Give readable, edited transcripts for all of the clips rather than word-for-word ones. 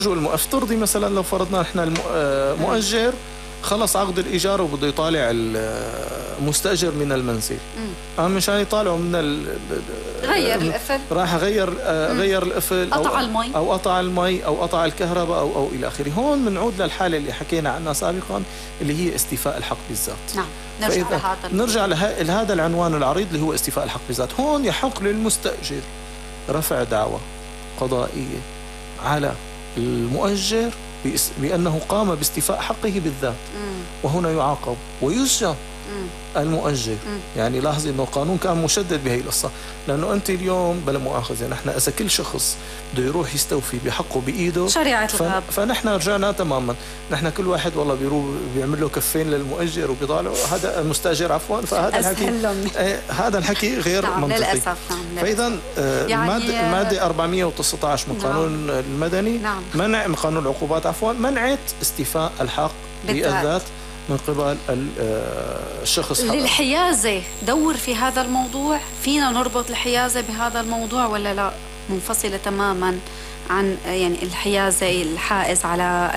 افترضي مثلا لو فرضنا احنا المؤجر خلص عقد الإيجار وبده يطالع المستأجر من المنزل. مشان يطالعوا من غير القفل، راح غير القفل، قطع المي أو قطع المي أو قطع الكهرباء أو إلى آخره. هون بنعود للحالة اللي حكينا عنها سابقا اللي هي استيفاء الحق بالذات. نعم، نرجع لهذا العنوان العريض اللي هو استيفاء الحق بالذات. هون يحق للمستأجر رفع دعوى قضائية على المؤجر بأنه قام باستيفاء حقه بالذات، وهنا يعاقب ويسجن المؤجر. يعني لاحظي أنه القانون كان مشدد بهي القصة، لأنه أنت اليوم بلا مؤاخذة نحن إذا كل شخص بده يروح يستوفي بحقه بإيده شريعة الغاب، فنحن رجعنا تماما. نحن كل واحد والله بيروح بيعمل له كفين للمؤجر وبيطالع هذا المستأجر عفوا. فهذا الحكي هذا الحكي غير منطقي للأسف. فإذا يعني المادة 419 من القانون المدني منع من قانون العقوبات عفوا منعت استيفاء الحق بالذات من قبل الشخص. للحيازة دور في هذا الموضوع، فينا نربط الحيازة بهذا الموضوع ولا لا منفصلة تماما عن يعني الحيازة الحائز على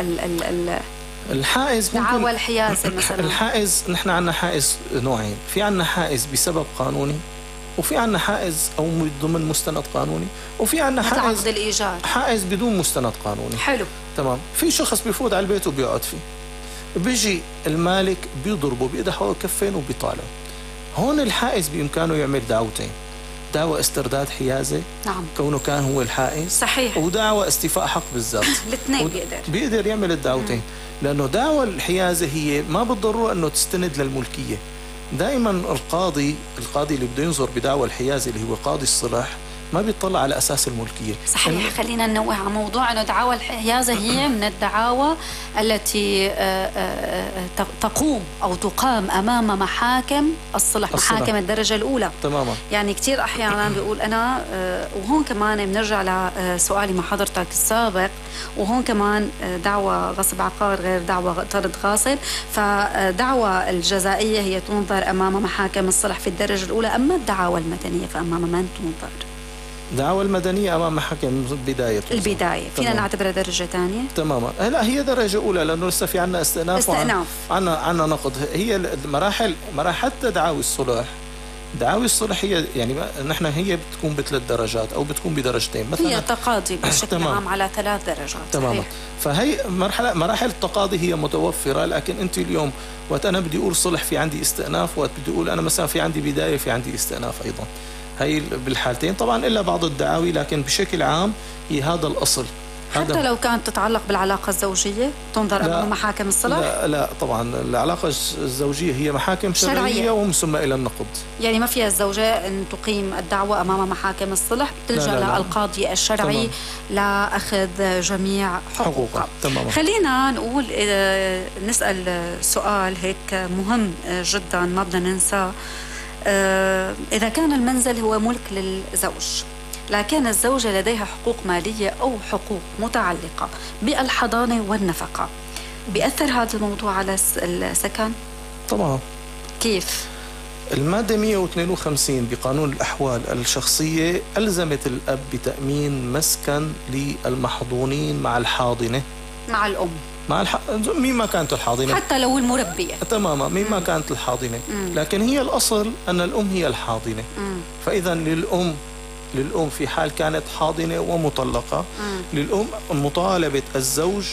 الحائز؟ دعاوى الحيازة مثلا. الحائز نحن عندنا حائز نوعين، في عندنا حائز بسبب قانوني، وفي عندنا حائز أو ضمن مستند قانوني، وفي عندنا حائز عقد الإيجار حائز بدون مستند قانوني. حلو تمام. في شخص بيفوت على البيت وبيقعد فيه، بيجي المالك بيضربه بإيده حول كفين وبيطالع. هون الحائز بإمكانه يعمل دعوتين: دعوة استرداد حيازة كونه كان هو الحائز، صحيح، ودعوة استيفاء حق بالذات. الاثنين بيقدر يعمل الدعوتين. لأنه دعوة الحيازة هي ما بالضرورة أنه تستند للملكية. دائما القاضي اللي بده ينظر بدعوى الحيازة اللي هو قاضي الصلح ما بيطلع على أساس الملكية. صحيح. خلينا ننوه على موضوع أنه دعاوى الحيازة هي من الدعاوى التي تقوم أو تقام أمام محاكم الصلح، محاكم الدرجة الأولى. تماما. يعني كثير أحيانا بيقول أنا، وهون كمان بنرجع لسؤالي مع حضرتك السابق، وهون كمان دعوى غصب عقار غير دعوى طرد غاصب. فدعوى الجزائية هي تنظر أمام محاكم الصلح في الدرجة الأولى، أما الدعاوى المدنية فأمام من تنظر؟ الدعوى المدنية أمام محاكم البداية. فينا نعتبرها درجة ثانية؟ تماما. لا، هي درجة أولى لأنه لسه في عنا استئناف عنا نقض. هي مراحل دعاوي الصلح. دعاوي الصلح هي يعني نحن هي بتكون ب3 درجات أو بتكون بدرجتين مثلا. هي تقاضي بشكل عام على 3 درجات. تماما. فهي مراحل التقاضي هي متوفرة. لكن أنت اليوم وقت أنا بدي أقول صلح في عندي استئناف، وقت بدي أقول أنا مثلا في عندي بداية في عندي استئناف أيضا. هي بالحالتين طبعا إلا بعض الدعاوي، لكن بشكل عام هي هذا الأصل. حتى لو كانت تتعلق بالعلاقة الزوجية تنظر أمام محاكم الصلح؟ لا طبعا العلاقة الزوجية هي محاكم شرعية ومسمى إلى النقض. يعني ما فيها الزوجة أن تقيم الدعوة أمام محاكم الصلح، بتلجأ للقاضي الشرعي لأخذ جميع حقوقها. خلينا نقول نسأل سؤال هيك مهم جدا ما بدنا ننساه. إذا كان المنزل هو ملك للزوج، لكن الزوجة لديها حقوق مالية أو حقوق متعلقة بالحضانة والنفقة، بيأثر هذا الموضوع على السكن؟ طبعا. كيف؟ المادة 152 بقانون الأحوال الشخصية ألزمت الأب بتأمين مسكن للمحظونين مع الحاضنة، مع الأم، مع مين ما كانت الحاضنة، حتى لو المربية. تماما، مين ما كانت الحاضنة. لكن هي الأصل أن الأم هي الحاضنة. فإذا للأم في حال كانت حاضنة ومطلقة، للأم مطالبة الزوج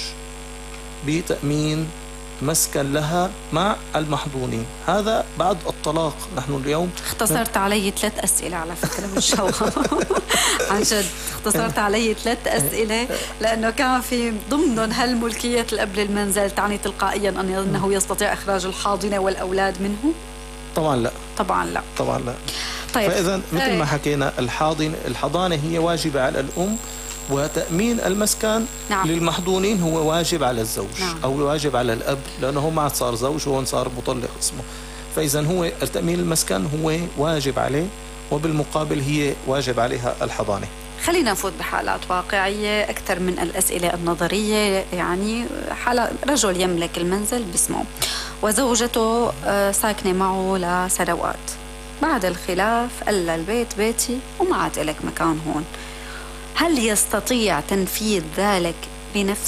بتأمين مسكن لها مع المحظونين. هذا بعد الطلاق. نحن اليوم اختصرت علي 3 أسئلة على فكرة من شوها. عن جد اختصرت علي 3 أسئلة، لأنه كان في ضمنهم هل ملكية الأب للمنزل تعني تلقائيا أنه يستطيع إخراج الحاضنة والأولاد منه؟ طبعا لا. طبعا لا. طبعا لا. طيب. فإذا مثل ما حكينا الحضانة هي واجبة على الأم، وتأمين المسكن للمحظونين هو واجب على الزوج أو واجب على الأب، لأنه ما عاد صار زوج وهون صار مطلق اسمه. فإذا هو التأمين المسكن هو واجب عليه، وبالمقابل هي واجب عليها الحضانة. خلينا نفوت بحالات واقعية أكثر من الأسئلة النظرية. يعني حالة رجل يملك المنزل باسمه وزوجته ساكنة معه لسنوات، بعد الخلاف قال البيت بيتي وما عاد لك مكان هون، هل يستطيع تنفيذ ذلك بنفس